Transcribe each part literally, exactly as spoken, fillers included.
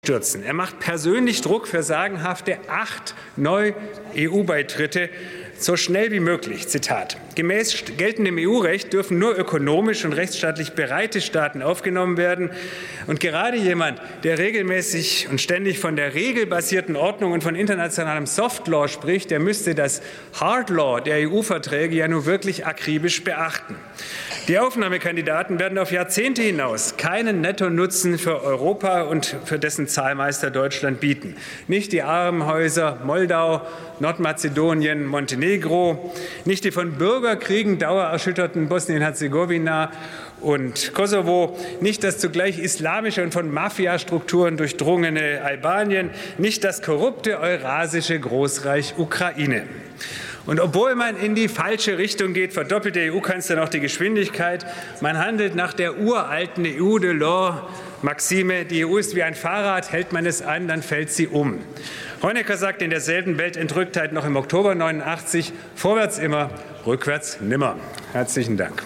stürzen. Er macht persönlich Druck für sagenhafte acht neue E U-Beitritte so schnell wie möglich. Zitat. Gemäß geltendem E U-Recht dürfen nur ökonomisch und rechtsstaatlich bereite Staaten aufgenommen werden. Und gerade jemand, der regelmäßig und ständig von der regelbasierten Ordnung und von internationalem Softlaw spricht, der müsste das Hardlaw der E U-Verträge ja nur wirklich akribisch beachten. Die Aufnahmekandidaten werden auf Jahrzehnte hinaus keinen Nettonutzen für Europa und für dessen Zahlmeister Deutschland bieten. Nicht die Armenhäuser Moldau, Nordmazedonien, Montenegro, nicht die von Bürgerkriegen dauererschütterten Bosnien-Herzegowina und Kosovo, nicht das zugleich islamische und von Mafiastrukturen durchdrungene Albanien, nicht das korrupte eurasische Großreich Ukraine. Und obwohl man in die falsche Richtung geht, verdoppelt der E U-Kanzler noch die Geschwindigkeit. Man handelt nach der uralten E U-Delors-Maxime, die E U ist wie ein Fahrrad, hält man es an, dann fällt sie um. Honecker sagt in derselben Weltentrücktheit noch im Oktober neunundachtzig, vorwärts immer, rückwärts nimmer. Herzlichen Dank.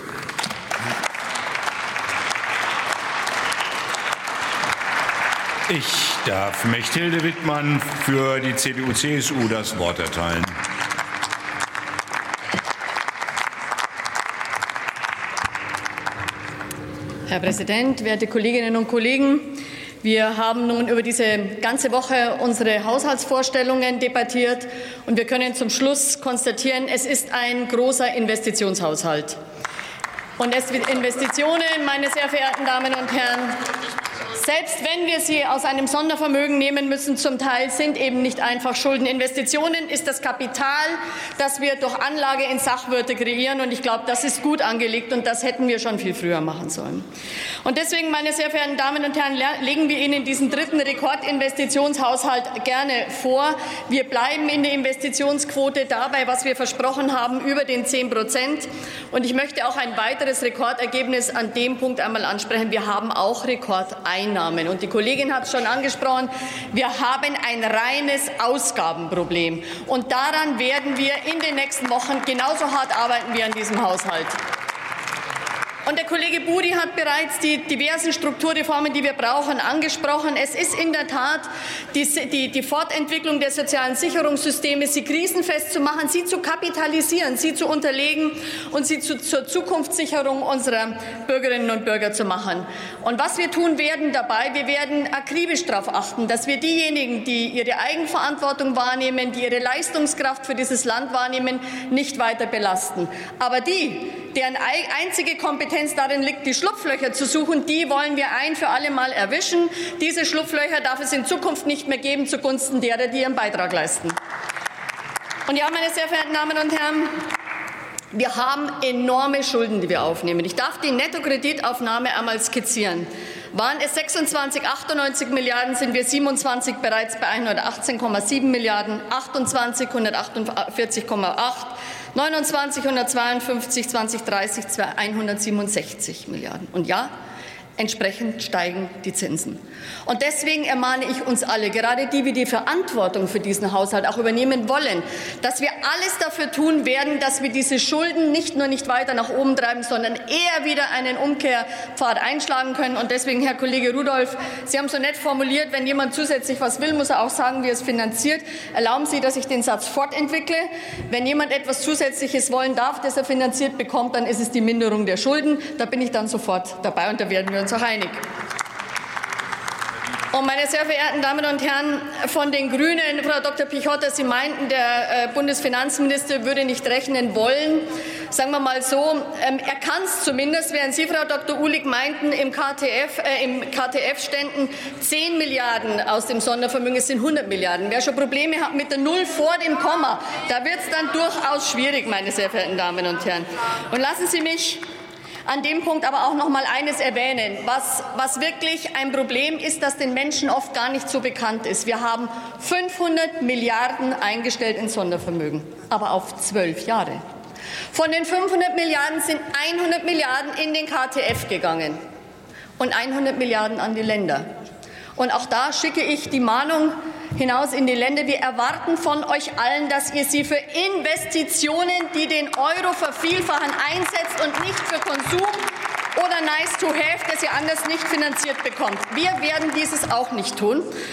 Ich darf Mechthilde Wittmann für die C D U C S U das Wort erteilen. Herr Präsident, werte Kolleginnen und Kollegen! Wir haben nun über diese ganze Woche unsere Haushaltsvorstellungen debattiert, und wir können zum Schluss konstatieren, es ist ein großer Investitionshaushalt. Und es wird Investitionen, meine sehr verehrten Damen und Herren, selbst wenn wir sie aus einem Sondervermögen nehmen müssen, zum Teil sind eben nicht einfach Schulden. Investitionen ist das Kapital, das wir durch Anlage in Sachwerte kreieren. Und ich glaube, das ist gut angelegt, und das hätten wir schon viel früher machen sollen. Und deswegen, meine sehr verehrten Damen und Herren, legen wir Ihnen diesen dritten Rekordinvestitionshaushalt gerne vor. Wir bleiben in der Investitionsquote dabei, was wir versprochen haben, über den zehn Prozent. Und ich möchte auch ein weiteres Rekordergebnis an dem Punkt einmal ansprechen. Wir haben auch Rekordeinnahmen. Und die Kollegin hat es schon angesprochen, wir haben ein reines Ausgabenproblem. Und daran werden wir in den nächsten Wochen genauso hart arbeiten wie an diesem Haushalt. Und der Kollege Buri hat bereits die diversen Strukturreformen, die wir brauchen, angesprochen. Es ist in der Tat die, die, die Fortentwicklung der sozialen Sicherungssysteme, sie krisenfest zu machen, sie zu kapitalisieren, sie zu unterlegen und sie zu, zur Zukunftssicherung unserer Bürgerinnen und Bürger zu machen. Und was wir tun werden dabei, wir werden akribisch darauf achten, dass wir diejenigen, die ihre Eigenverantwortung wahrnehmen, die ihre Leistungskraft für dieses Land wahrnehmen, nicht weiter belasten. Aber die, deren einzige Kompetenz darin liegt, die Schlupflöcher zu suchen, die wollen wir ein für alle Mal erwischen. Diese Schlupflöcher darf es in Zukunft nicht mehr geben zugunsten derer, die ihren Beitrag leisten. Und ja, meine sehr verehrten Damen und Herren, wir haben enorme Schulden, die wir aufnehmen. Ich darf die Nettokreditaufnahme einmal skizzieren. Waren es sechsundzwanzig, achtundneunzig Milliarden, sind wir siebenundzwanzig bereits bei hundertachtzehn Komma sieben Milliarden, achtundzwanzig, hundertachtundvierzig Komma acht, neunundzwanzig, hundertzweiundfünfzig, zwanzig dreißig, hundertsiebenundsechzig Milliarden. Und ja, entsprechend steigen die Zinsen. Und deswegen ermahne ich uns alle, gerade die, die die Verantwortung für diesen Haushalt auch übernehmen wollen, dass wir alles dafür tun werden, dass wir diese Schulden nicht nur nicht weiter nach oben treiben, sondern eher wieder einen Umkehrpfad einschlagen können. Und deswegen, Herr Kollege Rudolph, Sie haben so nett formuliert, wenn jemand zusätzlich was will, muss er auch sagen, wie er es finanziert. Erlauben Sie, dass ich den Satz fortentwickle. Wenn jemand etwas Zusätzliches wollen darf, das er finanziert bekommt, dann ist es die Minderung der Schulden. Da bin ich dann sofort dabei, und da werden wir uns auch einig. Und meine sehr verehrten Damen und Herren von den Grünen, Frau Doktor Pichotta, Sie meinten, der Bundesfinanzminister würde nicht rechnen wollen. Sagen wir mal so, ähm, er kann es zumindest, während Sie, Frau Doktor Uhlig, meinten, im K T F, äh, im K T F ständen zehn Milliarden aus dem Sondervermögen, es sind hundert Milliarden. Wer schon Probleme hat mit der Null vor dem Komma, da wird es dann durchaus schwierig, meine sehr verehrten Damen und Herren. Und lassen Sie mich an dem Punkt aber auch noch mal eines erwähnen, was, was wirklich ein Problem ist, das den Menschen oft gar nicht so bekannt ist. Wir haben fünfhundert Milliarden eingestellt in Sondervermögen, aber auf zwölf Jahre. Von den fünfhundert Milliarden sind hundert Milliarden in den K T F gegangen und hundert Milliarden an die Länder. Und auch da schicke ich die Mahnung hinaus in die Länder. Wir erwarten von euch allen, dass ihr sie für Investitionen, die den Euro vervielfachen, einsetzt und nicht für Konsum oder nice to have, das ihr anders nicht finanziert bekommt. Wir werden dieses auch nicht tun.